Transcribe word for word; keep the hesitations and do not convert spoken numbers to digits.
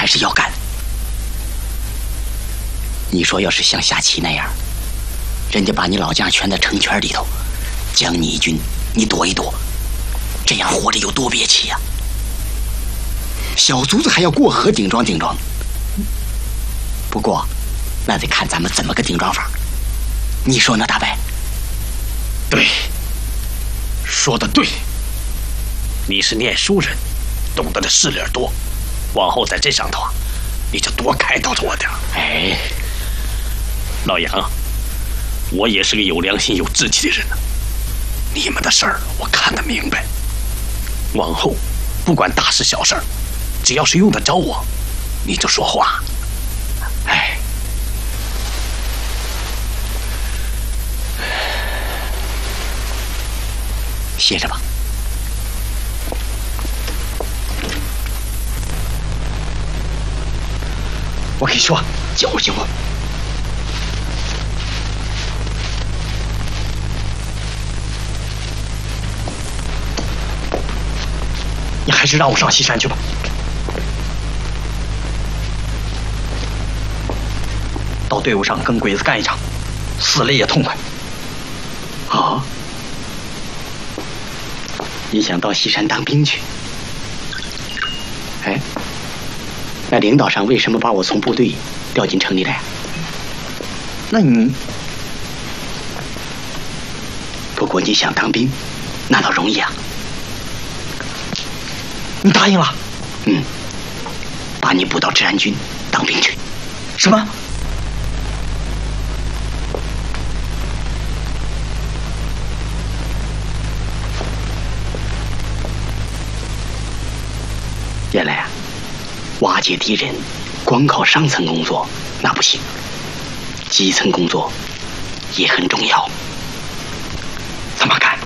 是要干。你说要是像下棋那样，人家把你老将圈在城圈里头，将你一军，你躲一躲，这样活着有多憋气呀、啊！小卒子还要过河顶撞顶撞。不过，那得看咱们怎么个顶撞法。你说呢，大白？ 对，说的对。你是念书人，懂得的事理多，往后在这上头啊，你就多开导着我点。 哎， 老杨，我也是个有良心、有志气的人呢、啊。你们的事儿我看得明白，往后不管大事小事，只要是用得着我，你就说话。哎。 歇着吧。我跟你说，教训我。你还是让我上西山去吧。到队伍上跟鬼子干一场，死了也痛快。啊？你想到西山当兵去？哎，那领导上为什么把我从部队调进城里来？那你……不过你想当兵，那倒容易啊。你答应了？嗯，把你补到治安军当兵去。什么？原来啊，瓦解敌人，光靠上层工作那不行，基层工作也很重要。怎么干？